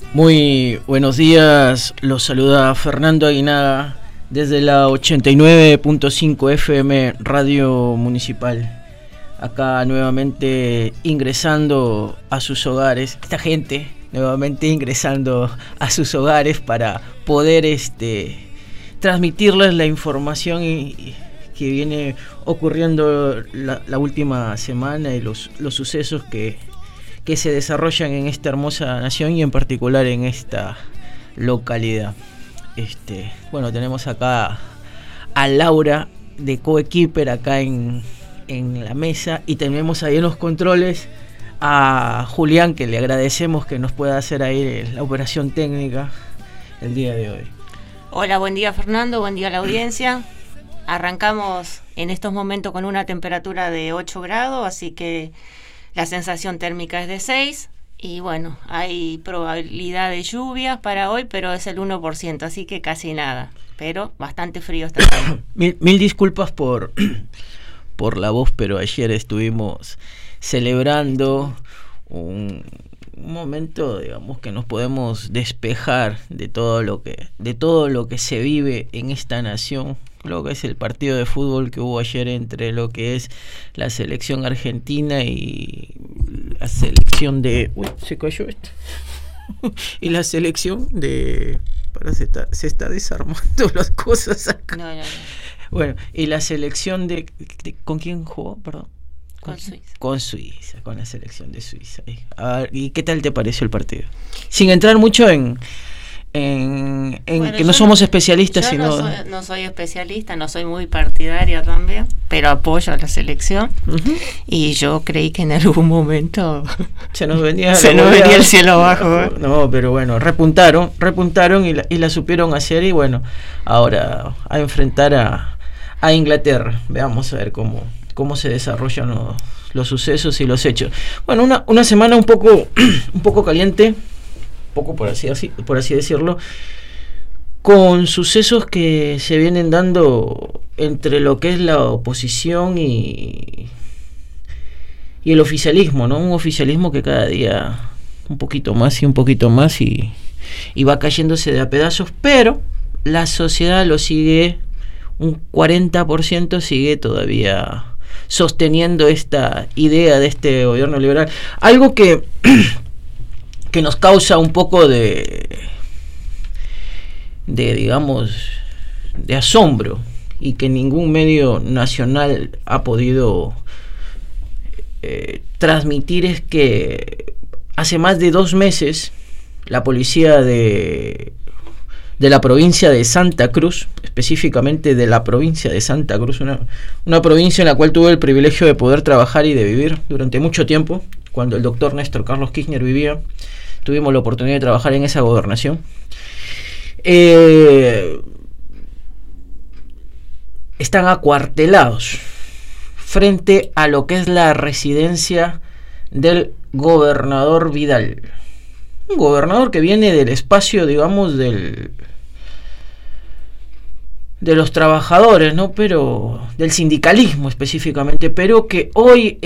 Muy buenos días, los saluda Fernando Aguinaga desde la 89.5 FM Radio Municipal. Acá nuevamente ingresando a sus hogares, esta gente nuevamente ingresando a sus hogares para poder transmitirles la información que viene ocurriendo la última semana y los sucesos que se desarrollan en esta hermosa nación y en particular en esta localidad. Bueno, tenemos acá a Laura de Coequiper acá en la mesa, y tenemos ahí en los controles a Julián, que le agradecemos que nos pueda hacer ahí la operación técnica el día de hoy. Hola, buen día Fernando, buen día a la audiencia. Arrancamos en estos momentos con una temperatura de 8 grados, así que la sensación térmica es de 6 y bueno, hay probabilidad de lluvias para hoy, pero es el 1%, así que casi nada, pero bastante frío está. Mil disculpas por la voz, pero ayer estuvimos celebrando un momento, digamos, que nos podemos despejar de todo lo que se vive en esta nación. Lo que es el partido de fútbol que hubo ayer entre lo que es la selección argentina y la selección de... Uy, se cayó esto. Y la selección de... Se está desarmando las cosas acá. No. Bueno, y la selección de ¿con quién jugó? Perdón. Con Suiza. Con Suiza, con la selección de Suiza. A ver, ¿y qué tal te pareció el partido? Sin entrar mucho en bueno, que no somos especialistas, sino... No soy especialista, no soy muy partidaria también, pero apoyo a la selección. Uh-huh. Y yo creí que en algún momento se nos venía el cielo abajo. No, pero bueno, repuntaron y la supieron hacer, y bueno, ahora a enfrentar a Inglaterra. Veamos a ver cómo se desarrollan los sucesos y los hechos. Bueno, una semana un poco caliente, poco por así decirlo, con sucesos que se vienen dando entre lo que es la oposición y el oficialismo, ¿no? Un oficialismo que cada día un poquito más y va cayéndose de a pedazos, pero la sociedad lo sigue, un 40% sigue todavía sosteniendo esta idea de este gobierno liberal. Algo que nos causa un poco de digamos, de asombro, y que ningún medio nacional ha podido transmitir, es que hace más de 2 meses la policía de la provincia de Santa Cruz, específicamente de la provincia de Santa Cruz, una provincia en la cual tuve el privilegio de poder trabajar y de vivir durante mucho tiempo, cuando el doctor Néstor Carlos Kirchner vivía. Tuvimos la oportunidad de trabajar en esa gobernación. Están acuartelados frente a lo que es la residencia del gobernador Vidal. Un gobernador que viene del espacio, digamos, de los trabajadores, ¿no? Pero del sindicalismo específicamente, pero que hoy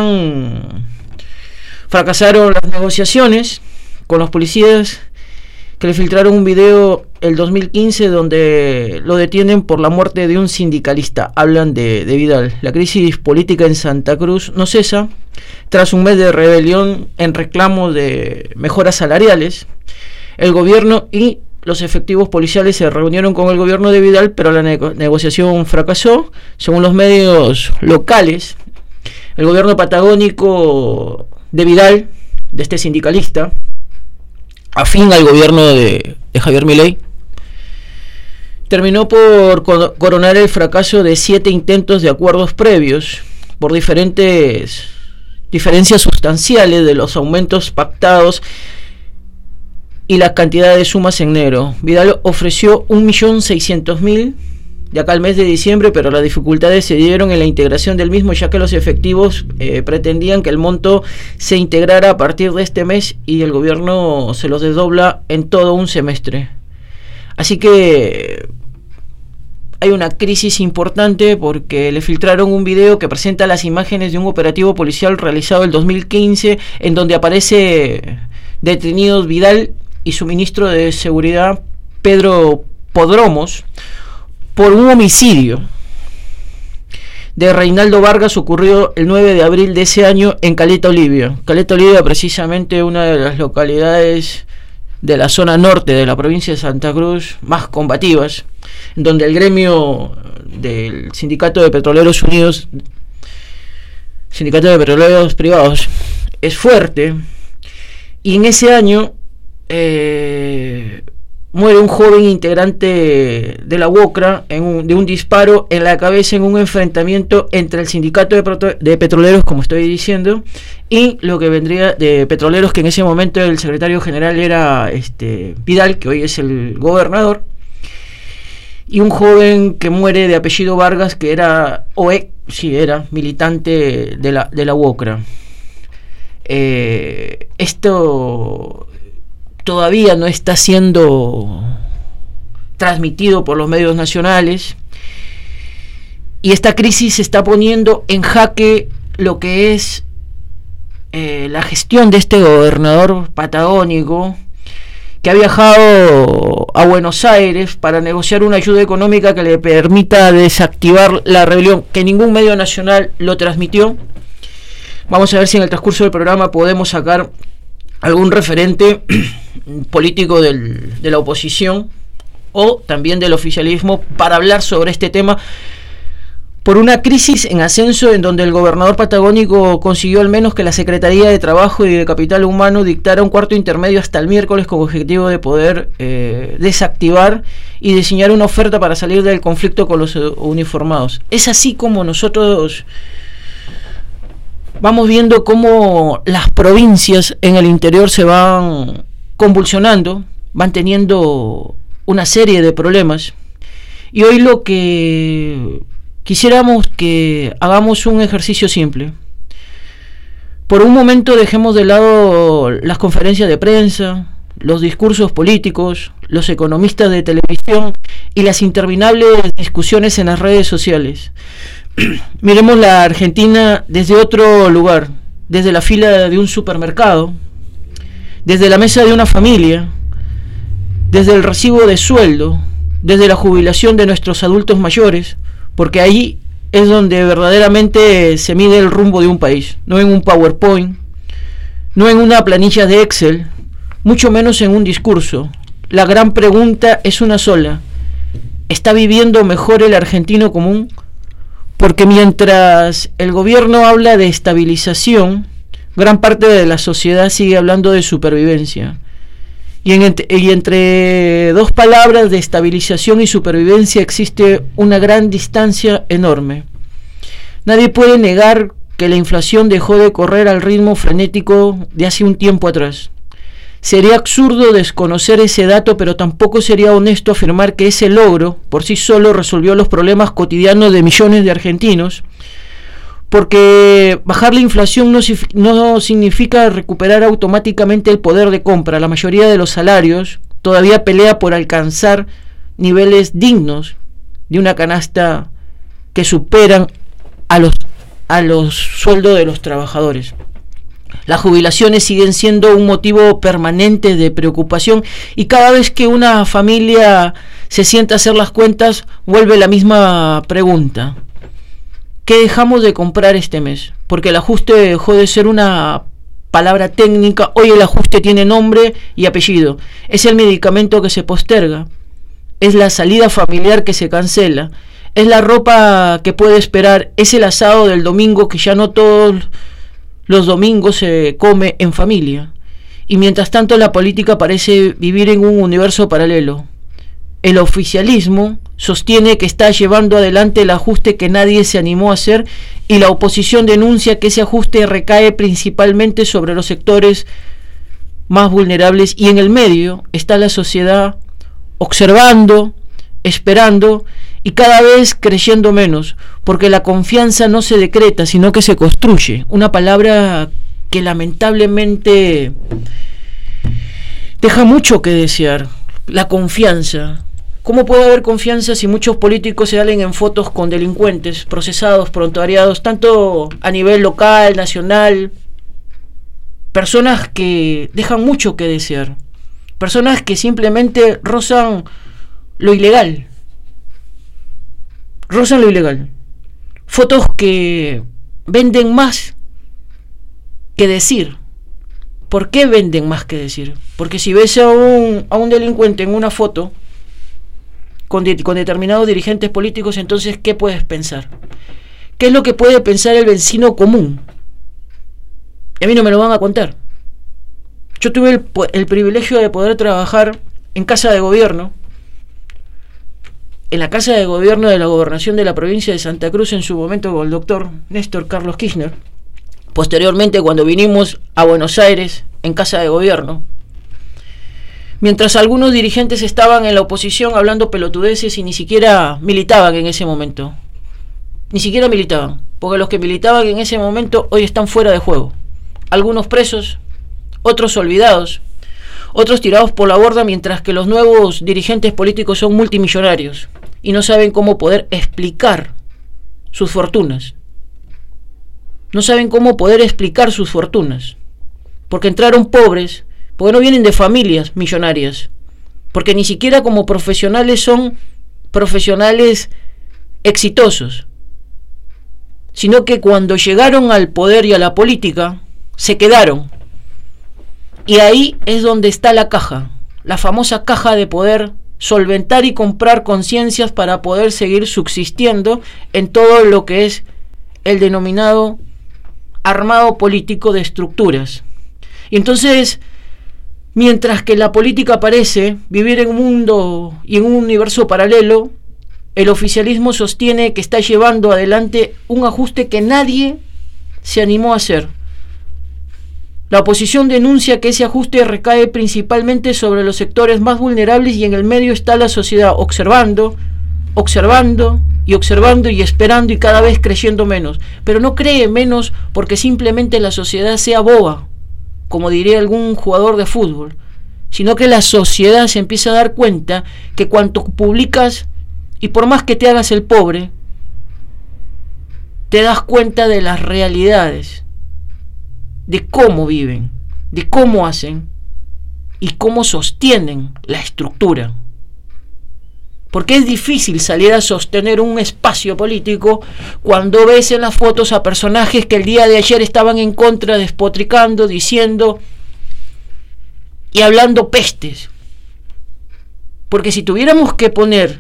fracasaron las negociaciones con los policías, que le filtraron un video el 2015 donde lo detienen por la muerte de un sindicalista. Hablan de Vidal. La crisis política en Santa Cruz no cesa tras un mes de rebelión en reclamo de mejoras salariales. El gobierno y los efectivos policiales se reunieron con el gobierno de Vidal, pero la negociación fracasó. Según los medios locales, el gobierno patagónico de Vidal, de este sindicalista, afín al gobierno de Javier Milei, terminó por coronar el fracaso de 7 intentos de acuerdos previos por diferencias sustanciales de los aumentos pactados y la cantidad de sumas en negro. Vidal ofreció 1.600.000 de acá al mes de diciembre, pero las dificultades se dieron en la integración del mismo, ya que los efectivos pretendían que el monto se integrara a partir de este mes y el gobierno se los desdobla en todo un semestre. Así que hay una crisis importante porque le filtraron un video que presenta las imágenes de un operativo policial realizado en 2015, en donde aparece detenido Vidal y su ministro de Seguridad, Pedro Podromos, por un homicidio de Reinaldo Vargas ocurrido el 9 de abril de ese año en Caleta Olivia. Caleta Olivia, precisamente una de las localidades de la zona norte de la provincia de Santa Cruz más combativas, donde el gremio del Sindicato de Petroleros Unidos, Sindicato de Petroleros Privados, es fuerte. Y en ese año muere un joven integrante de la UOCRA de un disparo en la cabeza en un enfrentamiento entre el Sindicato de Petroleros, como estoy diciendo, y lo que vendría de Petroleros, que en ese momento el secretario general era Vidal, que hoy es el gobernador, y un joven que muere de apellido Vargas, que era militante de la UOCRA. Esto todavía no está siendo transmitido por los medios nacionales, y esta crisis está poniendo en jaque lo que es la gestión de este gobernador patagónico, que ha viajado a Buenos Aires para negociar una ayuda económica que le permita desactivar la rebelión, que ningún medio nacional lo transmitió. Vamos a ver si en el transcurso del programa podemos sacar algún referente político de la oposición o también del oficialismo para hablar sobre este tema, por una crisis en ascenso en donde el gobernador patagónico consiguió al menos que la Secretaría de Trabajo y de Capital Humano dictara un cuarto intermedio hasta el miércoles con objetivo de poder desactivar y diseñar una oferta para salir del conflicto con los uniformados. Es así como nosotros vamos viendo cómo las provincias en el interior se van convulsionando, van teniendo una serie de problemas, y hoy lo que quisiéramos que hagamos un ejercicio simple. Por un momento dejemos de lado las conferencias de prensa, los discursos políticos, los economistas de televisión y las interminables discusiones en las redes sociales. Miremos la Argentina desde otro lugar, desde la fila de un supermercado, desde la mesa de una familia, desde el recibo de sueldo, desde la jubilación de nuestros adultos mayores, porque ahí es donde verdaderamente se mide el rumbo de un país, no en un PowerPoint, no en una planilla de Excel, mucho menos en un discurso. La gran pregunta es una sola: ¿está viviendo mejor el argentino común? Porque mientras el gobierno habla de estabilización, gran parte de la sociedad sigue hablando de supervivencia. Y entre dos palabras de estabilización y supervivencia existe una gran distancia enorme. Nadie puede negar que la inflación dejó de correr al ritmo frenético de hace un tiempo atrás. Sería absurdo desconocer ese dato, pero tampoco sería honesto afirmar que ese logro por sí solo resolvió los problemas cotidianos de millones de argentinos, porque bajar la inflación no significa recuperar automáticamente el poder de compra. La mayoría de los salarios todavía pelea por alcanzar niveles dignos de una canasta que superan a los sueldos de los trabajadores. Las jubilaciones siguen siendo un motivo permanente de preocupación, y cada vez que una familia se sienta a hacer las cuentas vuelve la misma pregunta: ¿qué dejamos de comprar este mes? Porque el ajuste dejó de ser una palabra técnica, hoy el ajuste tiene nombre y apellido. Es el medicamento que se posterga, es la salida familiar que se cancela, es la ropa que puede esperar, es el asado del domingo que ya no todos los domingos se come en familia. Y mientras tanto la política parece vivir en un universo paralelo. El oficialismo sostiene que está llevando adelante el ajuste que nadie se animó a hacer, y la oposición denuncia que ese ajuste recae principalmente sobre los sectores más vulnerables, y en el medio está la sociedad observando, esperando y cada vez creyendo menos, porque la confianza no se decreta, sino que se construye. Una palabra que lamentablemente deja mucho que desear. La confianza. ¿Cómo puede haber confianza si muchos políticos se salen en fotos con delincuentes, procesados, prontuariados, tanto a nivel local, nacional? Personas que dejan mucho que desear. personas que simplemente rozan lo ilegal. Fotos que venden más que decir. ¿Por qué venden más que decir? Porque si ves a un delincuente en una foto con determinados dirigentes políticos, entonces ¿qué puedes pensar? ¿Qué es lo que puede pensar el vecino común? Y a mí no me lo van a contar. Yo tuve el privilegio de poder trabajar en casa de gobierno, en la casa de gobierno de la gobernación de la provincia de Santa Cruz, en su momento con el doctor Néstor Carlos Kirchner. Posteriormente, cuando vinimos a Buenos Aires, en casa de gobierno, mientras algunos dirigentes estaban en la oposición hablando pelotudeces y ni siquiera militaban en ese momento. Ni siquiera militaban, porque los que militaban en ese momento hoy están fuera de juego. Algunos presos, otros olvidados, otros tirados por la borda, mientras que los nuevos dirigentes políticos son multimillonarios y no saben cómo poder explicar sus fortunas. No saben cómo poder explicar sus fortunas, porque entraron pobres, porque no vienen de familias millonarias, porque ni siquiera como profesionales son profesionales exitosos, sino que cuando llegaron al poder y a la política, se quedaron. Y ahí es donde está la caja, la famosa caja de poder solventar y comprar conciencias para poder seguir subsistiendo en todo lo que es el denominado armado político de estructuras. Y entonces, mientras que la política parece vivir en un mundo y en un universo paralelo, el oficialismo sostiene que está llevando adelante un ajuste que nadie se animó a hacer. La oposición denuncia que ese ajuste recae principalmente sobre los sectores más vulnerables y en el medio está la sociedad observando y esperando y cada vez creyendo menos. Pero no cree menos porque simplemente la sociedad sea boba, como diría algún jugador de fútbol, sino que la sociedad se empieza a dar cuenta que cuanto publicas y por más que te hagas el pobre, te das cuenta de las realidades, de cómo viven, de cómo hacen y cómo sostienen la estructura. Porque es difícil salir a sostener un espacio político cuando ves en las fotos a personajes que el día de ayer estaban en contra, despotricando, diciendo y hablando pestes. Porque si tuviéramos que poner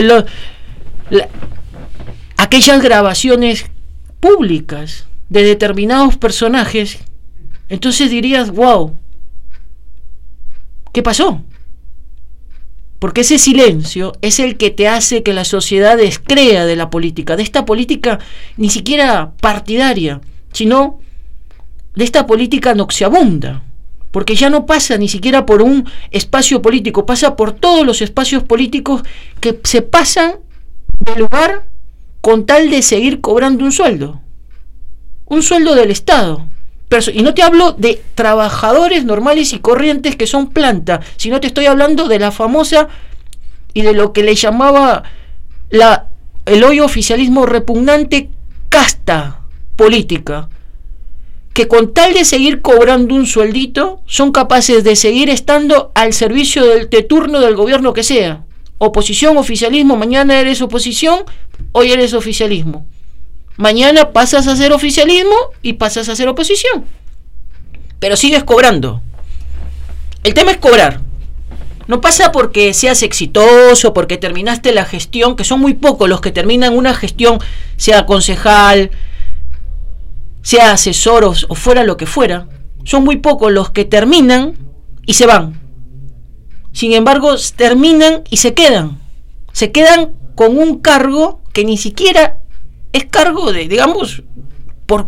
aquellas grabaciones públicas de determinados personajes, entonces dirías, wow, ¿qué pasó? Porque ese silencio es el que te hace que la sociedad descrea de la política, de esta política ni siquiera partidaria, sino de esta política noxiabunda, porque ya no pasa ni siquiera por un espacio político, pasa por todos los espacios políticos que se pasan de lugar con tal de seguir cobrando un sueldo del Estado. Y no te hablo de trabajadores normales y corrientes que son planta, sino te estoy hablando de la famosa y de lo que le llamaba el hoy oficialismo repugnante casta política, que con tal de seguir cobrando un sueldito son capaces de seguir estando al servicio de turno del gobierno que sea. Oposición, oficialismo, mañana eres oposición, hoy eres oficialismo. Mañana pasas a ser oficialismo y pasas a ser oposición. Pero sigues cobrando. El tema es cobrar. No pasa porque seas exitoso, porque terminaste la gestión, que son muy pocos los que terminan una gestión, sea concejal, sea asesor o fuera lo que fuera. Son muy pocos los que terminan y se van. Sin embargo, terminan y se quedan. Se quedan con un cargo que ni siquiera es cargo de, digamos, por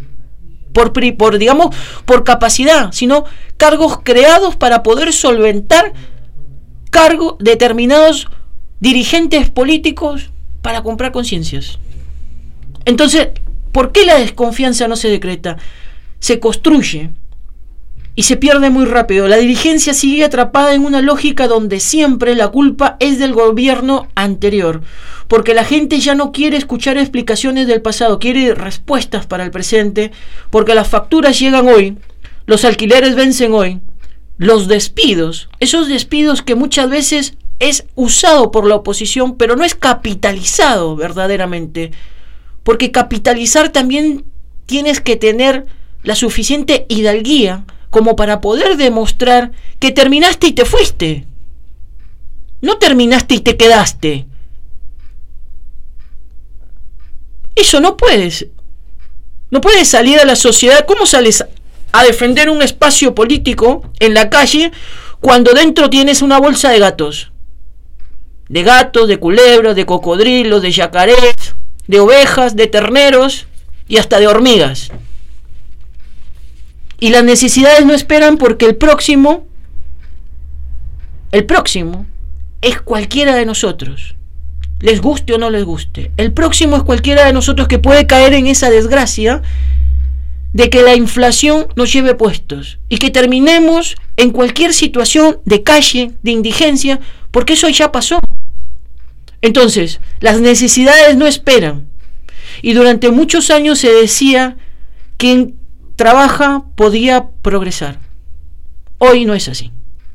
capacidad, sino cargos creados para poder solventar cargos determinados dirigentes políticos para comprar conciencias. Entonces, ¿por qué la desconfianza no se decreta? Se construye y se pierde muy rápido. La dirigencia sigue atrapada en una lógica donde siempre la culpa es del gobierno anterior, porque la gente ya no quiere escuchar explicaciones del pasado, quiere respuestas para el presente, porque las facturas llegan hoy, los alquileres vencen hoy, los despidos, esos despidos que muchas veces es usado por la oposición, pero no es capitalizado verdaderamente, porque capitalizar también tienes que tener la suficiente hidalguía como para poder demostrar que terminaste y te fuiste. No terminaste y te quedaste. Eso no puedes. No puedes salir a la sociedad. ¿Cómo sales a defender un espacio político en la calle cuando dentro tienes una bolsa de gatos? De gatos, de culebras, de cocodrilos, de yacarés, de ovejas, de terneros y hasta de hormigas. Y las necesidades no esperan porque el próximo es cualquiera de nosotros, les guste o no les guste. El próximo es cualquiera de nosotros que puede caer en esa desgracia de que la inflación nos lleve puestos y que terminemos en cualquier situación de calle, de indigencia, porque eso ya pasó. Entonces, las necesidades no esperan. Y durante muchos años se decía que quien trabaja podía progresar. Hoy no es así.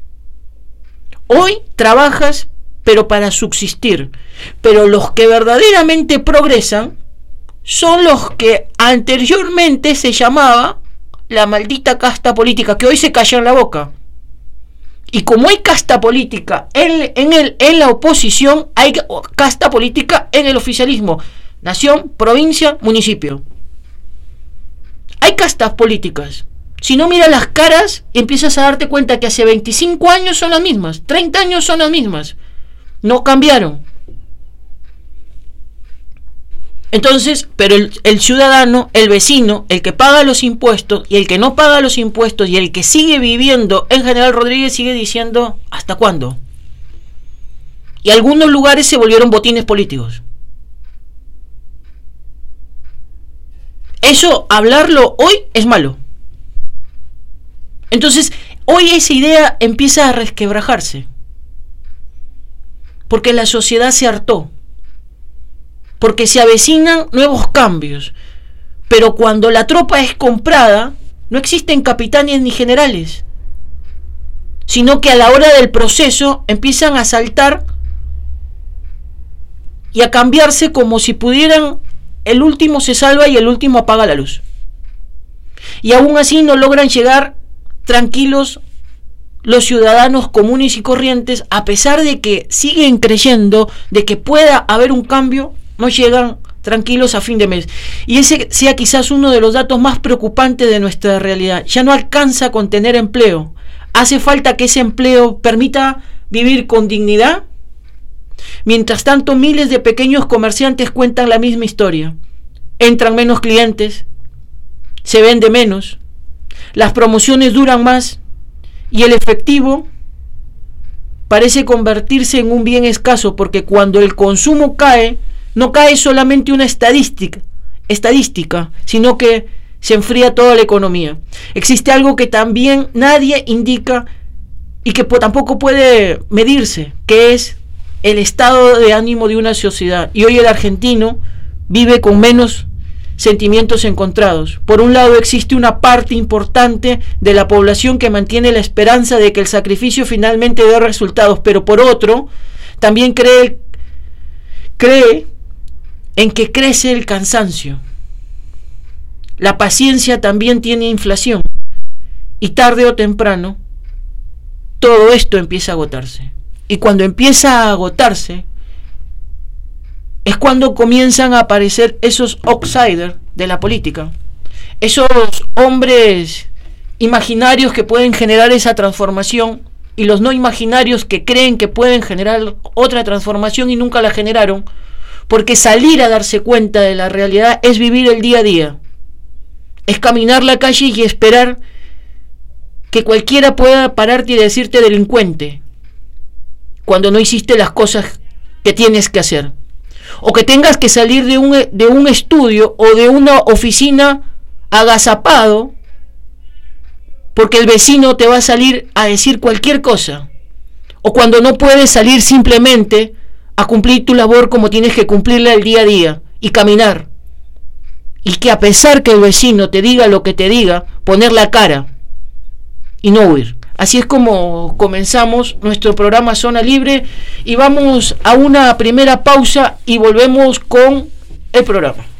Hoy trabajas, pero para subsistir. Pero los que verdaderamente progresan son los que anteriormente se llamaba la maldita casta política, que hoy se callan la boca. Y como hay casta política en la oposición, hay casta política en el oficialismo. Nación, provincia, municipio. Hay castas políticas. Si no miras las caras, empiezas a darte cuenta que hace 25 años son las mismas, 30 años son las mismas. No cambiaron. Entonces, pero el ciudadano, el vecino, el que paga los impuestos y el que no paga los impuestos y el que sigue viviendo en General Rodríguez sigue diciendo ¿hasta cuándo? Y algunos lugares se volvieron botines políticos. Eso, hablarlo hoy es malo. Entonces, hoy esa idea empieza a resquebrajarse. Porque la sociedad se hartó. Porque se avecinan nuevos cambios. Pero cuando la tropa es comprada, no existen capitanes ni generales. Sino que a la hora del proceso empiezan a saltar y a cambiarse como si pudieran, el último se salva y el último apaga la luz. Y aún así no logran llegar tranquilos los ciudadanos comunes y corrientes, a pesar de que siguen creyendo de que pueda haber un cambio, no llegan tranquilos a fin de mes. Y ese sea quizás uno de los datos más preocupantes de nuestra realidad. Ya no alcanza con tener empleo. Hace falta que ese empleo permita vivir con dignidad. Mientras tanto, miles de pequeños comerciantes cuentan la misma historia. Entran menos clientes, se vende menos, las promociones duran más y el efectivo parece convertirse en un bien escaso, porque cuando el consumo cae, no cae solamente una estadística, sino que se enfría toda la economía. Existe algo que también nadie indica y que tampoco puede medirse, que es el estado de ánimo de una sociedad. Y hoy el argentino vive con menos sentimientos encontrados. Por un lado, existe una parte importante de la población que mantiene la esperanza de que el sacrificio finalmente dé resultados, pero por otro, también cree en que crece el cansancio. La paciencia también tiene inflación, y tarde o temprano todo esto empieza a agotarse. Y cuando empieza a agotarse es cuando comienzan a aparecer esos outsiders de la política, esos hombres imaginarios que pueden generar esa transformación, y los no imaginarios que creen que pueden generar otra transformación y nunca la generaron, porque salir a darse cuenta de la realidad es vivir el día a día, es caminar la calle y esperar que cualquiera pueda pararte y decirte delincuente cuando no hiciste las cosas que tienes que hacer, o que tengas que salir de un estudio o de una oficina agazapado porque el vecino te va a salir a decir cualquier cosa, o cuando no puedes salir simplemente a cumplir tu labor como tienes que cumplirla el día a día y caminar, y que a pesar que el vecino te diga lo que te diga, poner la cara y no huir. Así es como comenzamos nuestro programa Zona Libre y vamos a una primera pausa y volvemos con el programa.